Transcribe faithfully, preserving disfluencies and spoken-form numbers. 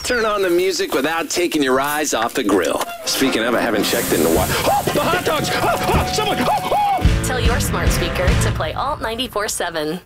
turn on the music without taking your eyes off the grill. Speaking of, I haven't checked in a while. Oh, the hot dogs! Oh, oh, someone! Oh, oh. Tell your smart speaker to play Alt ninety-four seven.